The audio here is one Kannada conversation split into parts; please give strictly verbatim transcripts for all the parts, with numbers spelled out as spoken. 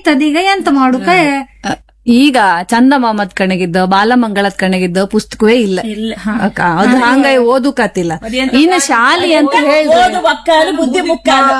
ಆಯ್ತದೀಗ ಎಂತ ಮಾಡುಕ. ಈಗ ಚಂದಮಾಮದ್ ಕಣಗಿದ್ದ ಬಾಲಮಂಗಳದ್ ಕಣಗಿದ್ದ ಪುಸ್ತಕವೇ ಇಲ್ಲ ಇಲ್ಲ. ಅಕ್ಕ, ಅದು ಹಂಗಾಗಿ ಓದುಕತ್ತಿಲ್ಲ. ಇನ್ನು ಶಾಲಿ ಅಂತ ಓದು ಮಕ್ಕಳು ಬುದ್ಧಿ ಮುಕ್ಕಾಲು.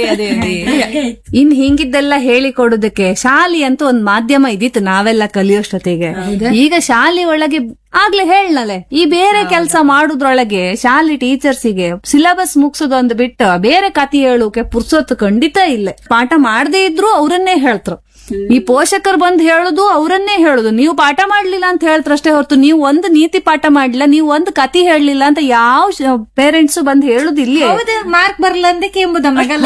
ಇನ್ ಹಿಂಗಿದ್ದೆಲ್ಲ ಹೇಳಿ ಕೊಡುದಕ್ಕೆ ಶಾಲಿ ಅಂತ ಒಂದ್ ಮಾಧ್ಯಮ ಇದಿತ್ತು ನಾವೆಲ್ಲ ಕಲಿಯೋಷ್ಟೊತ್ತಿಗೆ. ಈಗ ಶಾಲೆ ಒಳಗೆ ಆಗ್ಲೇ ಹೇಳಲೆ ಈ ಬೇರೆ ಕೆಲಸ ಮಾಡುದ್ರೊಳಗೆ ಶಾಲೆ ಟೀಚರ್ಸಿಗೆ ಸಿಲೆಬಸ್ ಮುಗ್ಸೋದೊಂದು ಬಿಟ್ಟು ಬೇರೆ ಕಥೆ ಹೇಳೋಕೆ ಪುರ್ಸೊತ್ತು ಖಂಡಿತ ಇಲ್ಲ. ಪಾಠ ಮಾಡದೇ ಇದ್ರು ಅವರನ್ನೇ ಹೇಳ್ತರು. ಈ ಪೋಷಕರು ಬಂದ್ ಹೇಳುದು ಅವರನ್ನೇ ಹೇಳುದು. ನೀವು ಪಾಠ ಮಾಡ್ಲಿಲ್ಲ ಅಂತ ಹೇಳ್ತಾರಷ್ಟೇ ಹೊರತು ನೀವು ಒಂದು ನೀತಿ ಪಾಠ ಮಾಡ್ಲಿಲ್ಲ, ನೀವು ಒಂದು ಕಥೆ ಹೇಳಲಿಲ್ಲ ಅಂತ ಯಾವ ಪೇರೆಂಟ್ಸ್ ಬಂದ್ ಹೇಳುದು ಇಲ್ಲಿ. ಮಾರ್ಕ್ ಬರ್ಲಂದಕ್ಕೆ ಎಂಬುದ ಮಗಲ್ಲ.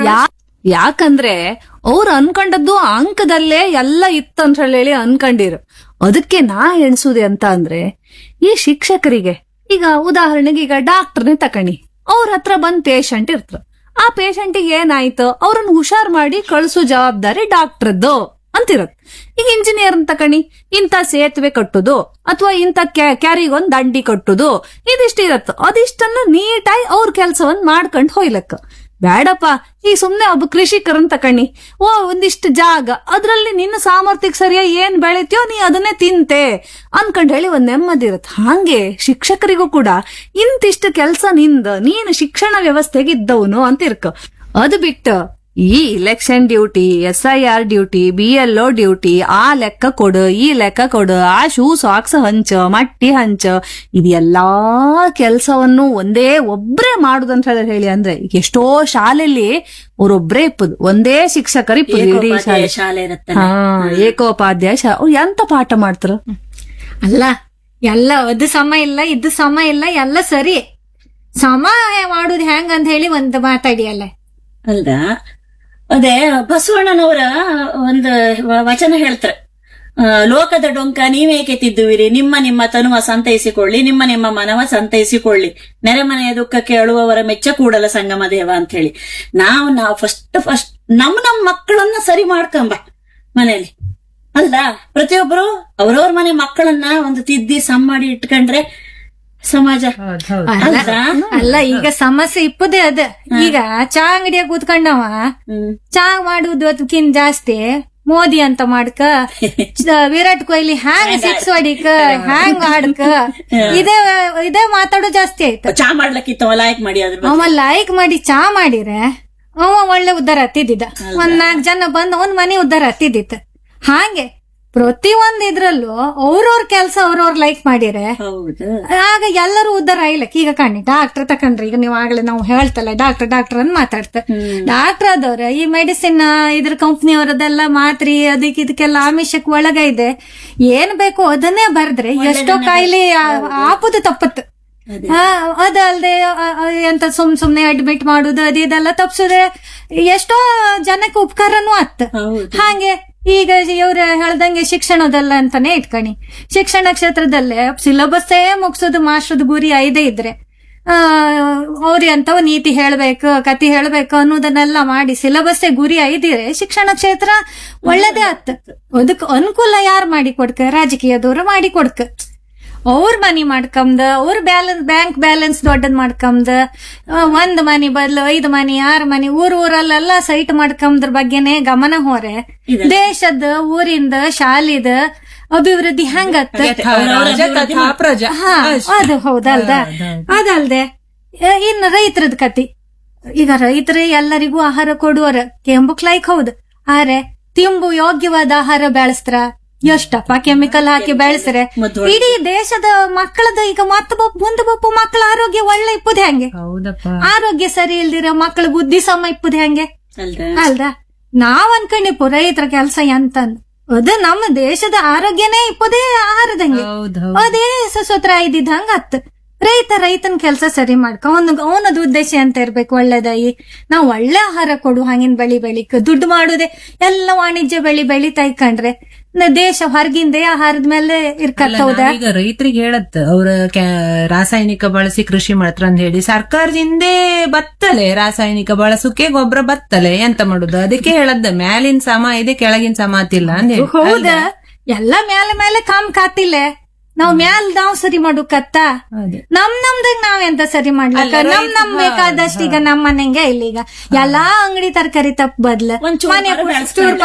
ಯಾಕಂದ್ರೆ ಅವ್ರು ಅನ್ಕೊಂಡದ್ದು ಅಂಕದಲ್ಲೇ ಎಲ್ಲ ಇತ್ತಂತ ಹೇಳಿ ಅನ್ಕೊಂಡಿರು. ಅದಕ್ಕೆ ನಾ ಎಣಿಸುದೆ ಅಂತ ಅಂದ್ರೆ ಈ ಶಿಕ್ಷಕರಿಗೆ ಈಗ ಉದಾಹರಣೆಗೆ ಈಗ ಡಾಕ್ಟರ್ನೇ ತಕಣಿ, ಅವ್ರ ಹತ್ರ ಬಂದ್ ಪೇಷಂಟ್ ಇರ್ತಾರ. ಆ ಪೇಷಂಟಿಗೆ ಏನಾಯ್ತು ಅವ್ರನ್ನ ಹುಷಾರ್ ಮಾಡಿ ಕಳ್ಸೋ ಜವಾಬ್ದಾರಿ ಡಾಕ್ಟರ್ದು ಅಂತಿರತ್. ಈಗ ಇಂಜಿನಿಯರ್ ತಕಣಿ, ಇಂಥ ಸೇತುವೆ ಕಟ್ಟುದು ಅಥವಾ ಇಂಥ ಕ್ಯಾರಿಗೊಂದ್ ದಂಡಿ ಕಟ್ಟುದು ಇದಿಷ್ಟ ಇರತ್ತ. ಅದಿಷ್ಟನ್ನ ನೀಟಾಗಿ ಅವ್ರ ಕೆಲ್ಸವನ್ನ ಮಾಡ್ಕೊಂಡ್ ಹೋಯ್ಲಕ್ಕ. ಬೇಡಪ್ಪ, ಈ ಸುಮ್ನೆ ಒಬ್ಬ ಕೃಷಿಕರನ್ ತಕಣಿ, ಓ ಒಂದಿಷ್ಟು ಜಾಗ ಅದ್ರಲ್ಲಿ ನಿನ್ನ ಸಾಮರ್ಥ್ಯಕ್ಕೆ ಸರಿಯಾಗಿ ಏನ್ ಬೆಳಿತೀಯೋ ನೀ ಅದನ್ನೇ ತಿಂತೆ ಅನ್ಕೊಂಡ್ ಹೇಳಿ ಒಂದ್ ನೆಮ್ಮದಿ ಇರತ್. ಹಾಗೆ ಶಿಕ್ಷಕರಿಗೂ ಕೂಡ ಇಂತಿಷ್ಟು ಕೆಲ್ಸ ನಿಂದ ನೀನು ಶಿಕ್ಷಣ ವ್ಯವಸ್ಥೆಗೆ ಇದ್ದವನು ಅಂತ ಇರ್ಕ. ಅದು ಬಿಟ್ಟು ಈ election duty, S I R duty, B L O duty, ಆ ಲೆಕ್ಕ ಕೊಡು ಈ ಲೆಕ್ಕ ಕೊಡು, ಆ ಶೂ ಸಾಕ್ಸ್ ಹಂಚ ಮಟ್ಟಿ ಹಂಚ, ಇದೆಲ್ಲಾ ಕೆಲ್ಸವನ್ನು ಒಂದೇ ಒಬ್ರೇ ಮಾಡುದಂತ ಹೇಳಿ ಅಂದ್ರೆ ಈಗ ಎಷ್ಟೋ ಶಾಲೆಯಲ್ಲಿ ಅವ್ರೊಬ್ರೇ ಇಪ್ಪದು, ಒಂದೇ ಶಿಕ್ಷಕರು ಇಪ್ಪದು ಇಡೀ ಶಾಲೆ. ಶಾಲೆ ಇರುತ್ತೆ. ಹಾ, ಏಕೋಪಾಧ್ಯಾಯ ಶಾ ಅವ್ರು ಎಂತ ಪಾಠ ಮಾಡ್ತಾರ ಅಲ್ಲ. ಎಲ್ಲ ಅದು ಸಮ ಇಲ್ಲ, ಇದು ಸಮ ಇಲ್ಲ, ಎಲ್ಲ ಸರಿ. ಸಮ ಮಾಡುದು ಹೆಂಗ ಅಂತ ಹೇಳಿ ಒಂದು ಮಾತಾಡಿಯಲ್ಲ ಅಲ್ದ. ಅದೇ ಬಸವಣ್ಣನವರ ಒಂದು ವಚನ ಹೇಳ್ತಾರೆ, ಲೋಕದ ಡೊಂಕ ನೀವೇಕೆ ತಿದ್ದುವಿರಿ, ನಿಮ್ಮ ನಿಮ್ಮ ತನುವ ಸಂತೈಸಿಕೊಳ್ಳಿ, ನಿಮ್ಮ ನಿಮ್ಮ ಮನವ ಸಂತೈಸಿಕೊಳ್ಳಿ, ನೆರೆಮನೆಯ ದುಃಖಕ್ಕೆ ಅಳುವವರ ಮೆಚ್ಚ ಕೂಡಲ ಸಂಗಮ ದೇವ ಅಂತ ಹೇಳಿ. ನಾವು ನಾವು ಫಸ್ಟ್ ಫಸ್ಟ್ ನಮ್ ನಮ್ ಮಕ್ಕಳನ್ನ ಸರಿ ಮಾಡ್ಕೊಂಬ ಮನೇಲಿ ಅಲ್ಲ. ಪ್ರತಿಯೊಬ್ಬರು ಅವ್ರವ್ರ ಮನೆ ಮಕ್ಕಳನ್ನ ಒಂದು ತಿದ್ದಿ ಸಮ್ ಮಾಡಿ ಇಟ್ಕೊಂಡ್ರೆ ಸಮಾಜ ಅಲ್ಲ. ಈಗ ಸಮಸ್ಯೆ ಇಪ್ಪದೇ ಅದ. ಈಗ ಚಾ ಅಂಗಡಿಯಾಗ ಕೂತ್ಕೊಂಡವ ಚಾ ಮಾಡುದು ಅದಕ್ಕಿಂತ ಜಾಸ್ತಿ ಮೋದಿ ಅಂತ ಮಾಡ್ಕ, ವಿರಾಟ್ ಕೊಹ್ಲಿ ಹ್ಯಾಂಗ್ ಸಿಕ್ಸ್ ಹೊಡಿಕ, ಹ್ಯಾಂಗ್ ಆಡ್ಕ, ಇದೇ ಇದೇ ಮಾತಾಡೋ ಜಾಸ್ತಿ ಆಯ್ತು. ಚಾ ಮಾಡ್ಲಕ್ಕಿತ್ತು ಲೈಕ್ ಮಾಡಿ, ಅವ ಲೈಕ್ ಮಾಡಿ ಚಾ ಮಾಡಿದ್ರೆ ಅವ ಒಳ್ಳೆ ಉದ್ದಾರ ಹತ್ತಿದ್ದ. ಒಂದ್ ನಾಲ್ಕು ಜನ ಬಂದ್ ಅವನ್ ಮನೆ ಉದ್ದಾರ ಹತ್ತಿದ್ದಿತ್ತು. ಹಾಗೆ ಪ್ರತಿಯೊಂದ್ ಇದ್ರಲ್ಲೂ ಅವ್ರವ್ರ ಕೆಲ್ಸ ಅವ್ರವ್ರ ಲೈಕ್ ಮಾಡಿರೆ ಆಗ ಎಲ್ಲರೂ ಉದ್ದಾರ ಆಯ್ಲಕ್. ಈಗ ಕಣ್ಣಿ ಡಾಕ್ಟರ್ ತಕೊಂಡ್ರಿ, ಈಗ ನೀವ್ ಆಗ್ಲೇ ನಾವು ಹೇಳ್ತಲ್ಲ ಡಾಕ್ಟರ್ ಡಾಕ್ಟರ್ ಅಂತ ಮಾತಾಡ್ತ. ಡಾಕ್ಟರ್ ಆದವ್ರ ಈ ಮೆಡಿಸಿನ್ ಇದ್ರ ಕಂಪ್ನಿಯವರದೆಲ್ಲ ಮಾತ್ರಿ ಅದಕ್ಕೆ ಇದಕ್ಕೆಲ್ಲ ಆಮಿಷಕ್ ಒಳಗ ಇದೆ. ಏನ್ ಬೇಕು ಅದನ್ನೇ ಬರ್ದ್ರೆ ಎಷ್ಟೋ ಕಾಯಿಲೆ ಆಪುದು ತಪ್ಪತ್ತು. ಹಾ, ಅದಲ್ದೆ ಎಂತ ಸುಮ್ ಸುಮ್ನೆ ಅಡ್ಮಿಟ್ ಮಾಡುದು ಅದು ಇದೆಲ್ಲ ತಪ್ಸುದ್ರೆ ಎಷ್ಟೋ ಜನಕ್ಕೆ ಉಪಕಾರನೂ ಆತ್. ಹಾಗೆ ಈಗ ಇವ್ರ ಹೇಳ್ದಂಗೆ ಶಿಕ್ಷಣದಲ್ಲ ಅಂತಾನೆ ಇಟ್ಕಣಿ, ಶಿಕ್ಷಣ ಕ್ಷೇತ್ರದಲ್ಲೇ ಸಿಲೆಬಸ್ಸೇ ಮುಗಿಸೋದು ಮಾಸ್ಟರ್ದ ಗುರಿ ಐದೇ ಇದ್ರೆ ಆ ಅವ್ರಿ ಅಂತವ ನೀತಿ ಹೇಳ್ಬೇಕು ಕತಿ ಹೇಳ್ಬೇಕು ಅನ್ನೋದನ್ನೆಲ್ಲ ಮಾಡಿ ಸಿಲೆಬಸ್ಸೇ ಗುರಿ ಐದಿದ್ರೆ ಶಿಕ್ಷಣ ಕ್ಷೇತ್ರ ಒಳ್ಳೇದೇ ಆತ್. ಅದಕ್ ಅನುಕೂಲ ಯಾರು ಮಾಡಿ ಕೊಡ್ಕ? ರಾಜಕೀಯದವ್ರು ಮಾಡಿ ಕೊಡ್ಕ. ಅವ್ರ ಮನಿ ಮಾಡ್ಕಂದ, ಅವ್ರ ಬ್ಯಾಲೆನ್ಸ್ ಬ್ಯಾಂಕ್ ಬ್ಯಾಲೆನ್ಸ್ ದೊಡ್ಡದ್ ಮಾಡ್ಕಂದ, ಒಂದ್ ಮನಿ ಬದ್ಲು ಐದ್ ಮನಿ ಆರ್ ಮನಿ ಊರ್ ಊರಲ್ಲೆಲ್ಲ ಸೈಟ್ ಮಾಡ್ಕಂದ್ರ ಬಗ್ಗೆನೆ ಗಮನ ಹೋರೆ ದೇಶದ ಊರಿಂದ ಶಾಲಿದ ಅಭಿವೃದ್ಧಿ ಹೆಂಗತ್ತ. ಹಾ, ಅದು ಹೌದಲ್ದ. ಅದಲ್ದೆ ಇನ್ನು ರೈತರದ್ ಕತಿ. ಈಗ ರೈತರೇ ಎಲ್ಲರಿಗೂ ಆಹಾರ ಕೊಡುವರ ಕೆಂಬುಕ್ ಲೈಕ್ ಹೌದು, ಆದ್ರೆ ತಿಂಬು ಯೋಗ್ಯವಾದ ಆಹಾರ ಬೆಳೆಸ್ತಾರ? ಎಷ್ಟಪ್ಪ ಕೆಮಿಕಲ್ ಹಾಕಿ ಬೆಳೆಸ್ರೆ ಇಡೀ ದೇಶದ ಮಕ್ಕಳದ ಈಗ ಮತ್ತ ಮುಂದೆ ಬಪ್ಪ ಮಕ್ಕಳ ಆರೋಗ್ಯ ಒಳ್ಳೆ ಇಪ್ಪುದ್ ಹೆಂಗೆ? ಆರೋಗ್ಯ ಸರಿ ಇಲ್ದಿರ ಮಕ್ಕಳ ಬುದ್ಧಿ ಸಮ ಇಪ್ಪುದ್ ಹೆಂಗೆ ಅಲ್ದ? ನಾವ್ ಅನ್ಕೊಂಡಿಪ್ಪು ರೈತರ ಕೆಲ್ಸ ಎಂತಂದ್, ಅದು ನಮ್ಮ ದೇಶದ ಆರೋಗ್ಯನೇ ಇಪ್ಪದೇ ಆಹಾರದಂಗೆ, ಅದೇ ಸಸೂತ್ರ ಇದ್ದಿದ್ದಂಗ ಹತ್. ರೈತ ರೈತನ ಕೆಲ್ಸ ಸರಿ ಮಾಡ್ಕ, ಅವನ್ ಅವನದ್ ಉದ್ದೇಶ ಅಂತ ಇರ್ಬೇಕು ಒಳ್ಳೇದಾಗಿ ನಾವ್ ಒಳ್ಳೆ ಆಹಾರ ಕೊಡು, ಹಂಗಿನ ಬೆಳಿ ಬೆಳಿಕ ದುಡ್ಡು ಮಾಡುದೇ ಎಲ್ಲ ವಾಣಿಜ್ಯ ಬೆಳಿ ಬೆಳಿತಾ ಇಕ್ಕಂಡ್ರೆ ದೇಶ ಹೊರಗಿಂದೆ ಆಹಾರದ ಮೇಲೆ ಇರ್ಕತ್ತೌದ. ಈಗ ರೈತರಿಗೆ ಹೇಳತ್ ಅವ್ರ ರಾಸಾಯನಿಕ ಬಳಸಿ ಕೃಷಿ ಮಾಡ್ತಾರ ಅಂತ ಹೇಳಿ ಸರ್ಕಾರದಿಂದೇ ಬತ್ತಲೆ, ರಾಸಾಯನಿಕ ಬಳಸೋಕೆ ಗೊಬ್ಬರ ಬತ್ತಲೆ, ಎಂತ ಮಾಡುದು? ಅದಕ್ಕೆ ಹೇಳದ್ ಮ್ಯಾಲಿನ ಸಮ ಇದೆ ಕೆಳಗಿನ ಸಮ ಆತಿಲ್ಲ ಅಂತ ಹೇಳಿ. ಹೌದ, ಎಲ್ಲ ಮೇಲೆ ಮೇಲೆ ಕಾಮ್ ಕಾತಿಲ್ಲ. ನಾವ್ ಮ್ಯಾಲ್ ನಾವ್ ಸರಿ ಮಾಡುಕತ್ತ, ನಮ್ ನಮ್ದಾಗ ನಾವ್ ಎಂತ ಸರಿ ಮಾಡ್ಲಕ್ಕ? ನಮ್ ನಮ್ ಬೇಕಾದಷ್ಟು ಈಗ ನಮ್ ಮನೆಗೆ ಇಲ್ಲ. ಈಗ ಎಲ್ಲಾ ಅಂಗಡಿ ತರಕಾರಿ ತಪ್ಪ ಬದ್ಲ ಮನೆ